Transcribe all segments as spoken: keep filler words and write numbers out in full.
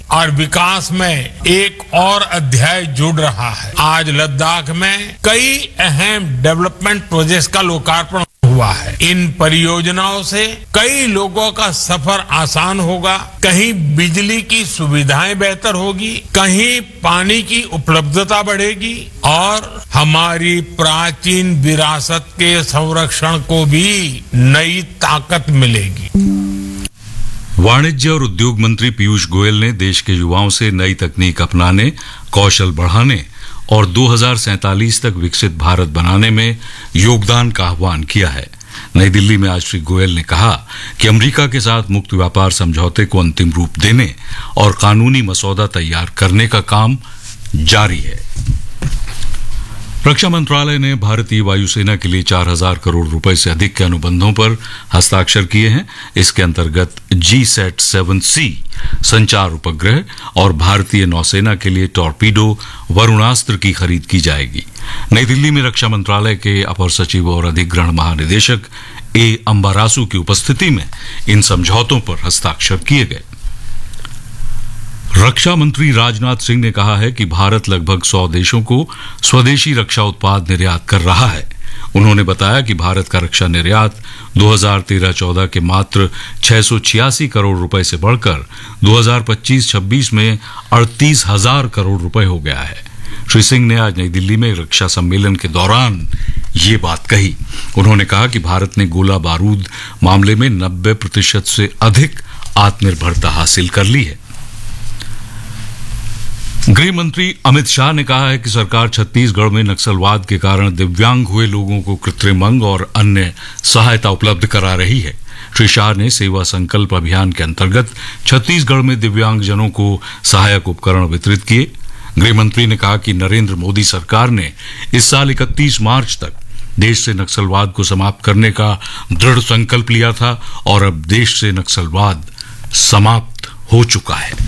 और विकास में एक और अध्याय जुड़ रहा है। आज लद्दाख में कई अहम डेवलपमेंट प्रोजेक्ट्स का लोकार्पण हुआ है। इन परियोजनाओं से कई लोगों का सफर आसान होगा, कहीं बिजली की सुविधाएं बेहतर होगी, कहीं पानी की उपलब्धता बढ़ेगी और हमारी प्राचीन विरासत के संरक्षण को भी नई ताकत मिलेगी। वाणिज्य और उद्योग मंत्री पीयूष गोयल ने देश के युवाओं से नई तकनीक अपनाने, कौशल बढ़ाने और दो हज़ार सैंतालीस तक विकसित भारत बनाने में योगदान का आह्वान किया है। नई दिल्ली में आज श्री गोयल ने कहा कि अमेरिका के साथ मुक्त व्यापार समझौते को अंतिम रूप देने और कानूनी मसौदा तैयार करने का काम जारी है। रक्षा मंत्रालय ने भारतीय वायुसेना के लिए चार हजार करोड़ रुपए से अधिक के अनुबंधों पर हस्ताक्षर किए हैं। इसके अंतर्गत जी सैट सेवन सी संचार उपग्रह और भारतीय नौसेना के लिए टॉर्पीडो वरुणास्त्र की खरीद की जाएगी। नई दिल्ली में रक्षा मंत्रालय के अपर सचिव और अधिग्रहण महानिदेशक ए अंबारासु की उपस्थिति में इन समझौतों पर हस्ताक्षर किए गए। रक्षा मंत्री राजनाथ सिंह ने कहा है कि भारत लगभग सौ देशों को स्वदेशी रक्षा उत्पाद निर्यात कर रहा है। उन्होंने बताया कि भारत का रक्षा निर्यात दो हज़ार तेरह चौदह के मात्र छह सौ छियासी करोड़ रुपए से बढ़कर दो हज़ार पच्चीस छब्बीस में अड़तीस हजार करोड़ रुपए हो गया है। श्री सिंह ने आज नई दिल्ली में रक्षा सम्मेलन के दौरान ये बात कही। उन्होंने कहा कि भारत ने गोला बारूद मामले में नब्बे प्रतिशत से अधिक आत्मनिर्भरता हासिल कर ली है। गृह मंत्री अमित शाह ने कहा है कि सरकार छत्तीसगढ़ में नक्सलवाद के कारण दिव्यांग हुए लोगों को कृत्रिम अंग और अन्य सहायता उपलब्ध करा रही है। श्री शाह ने सेवा संकल्प अभियान के अंतर्गत छत्तीसगढ़ में दिव्यांगजनों को सहायक उपकरण वितरित किए। गृह मंत्री ने कहा कि नरेंद्र मोदी सरकार ने इस साल इकतीस मार्च तक देश से नक्सलवाद को समाप्त करने का दृढ़ संकल्प लिया था और अब देश से नक्सलवाद समाप्त हो चुका है।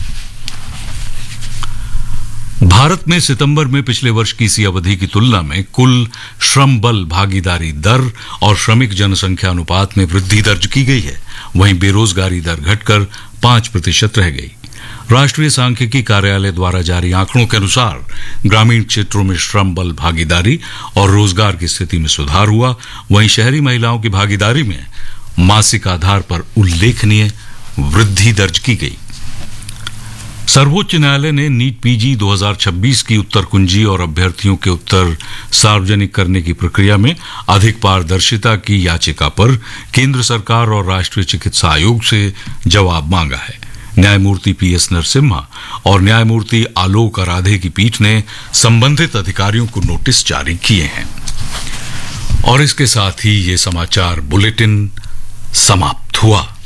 भारत में सितंबर में पिछले वर्ष की इसी अवधि की तुलना में कुल श्रम बल भागीदारी दर और श्रमिक जनसंख्या अनुपात में वृद्धि दर्ज की गई है। वहीं बेरोजगारी दर घटकर पांच प्रतिशत रह गई। राष्ट्रीय सांख्यिकी कार्यालय द्वारा जारी आंकड़ों के अनुसार ग्रामीण क्षेत्रों में श्रम बल भागीदारी और रोजगार की स्थिति में सुधार हुआ। वहीं शहरी महिलाओं की भागीदारी में मासिक आधार पर उल्लेखनीय वृद्धि दर्ज की गई। सर्वोच्च न्यायालय ने नीट पीजी दो हज़ार छब्बीस की उत्तर कुंजी और अभ्यर्थियों के उत्तर सार्वजनिक करने की प्रक्रिया में अधिक पारदर्शिता की याचिका पर केंद्र सरकार और राष्ट्रीय चिकित्सा आयोग से जवाब मांगा है। न्यायमूर्ति पी एस नरसिम्हा और न्यायमूर्ति आलोक आराधे की पीठ ने संबंधित अधिकारियों को नोटिस जारी किए हैं। और इसके साथ ही ये समाचार बुलेटिन समाप्त हुआ।